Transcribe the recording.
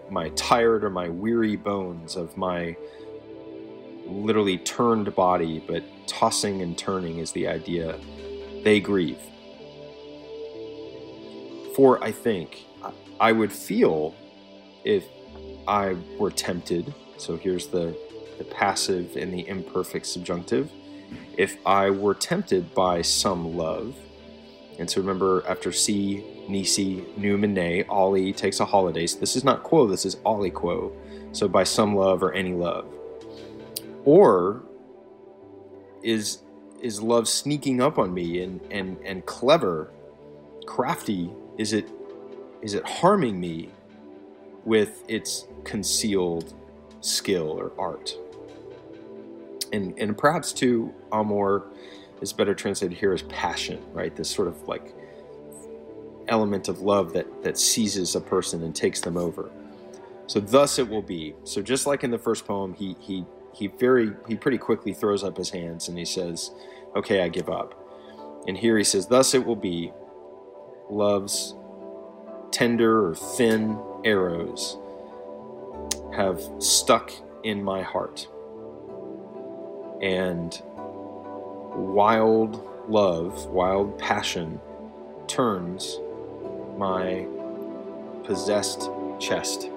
my tired or my weary bones, of my literally turned body, but tossing and turning is the idea, they grieve. For I think I would feel, if I were tempted, so here's the passive and the imperfect subjunctive, if I were tempted by some love. And so remember, after si, nisi, num, and ne, oli takes a holiday. So this is not quo, this is oli quo. So by some love or any love. Or is love sneaking up on me and clever, crafty? Is it harming me with its concealed skill or art? And perhaps too, amor is better translated here as passion, right? This sort of like element of love that seizes a person and takes them over. So thus it will be. So just like in the first poem, he pretty quickly throws up his hands and he says, okay, I give up. And here he says, thus it will be, love's tender or thin arrows have stuck in my heart, and wild love, wild passion turns my possessed chest.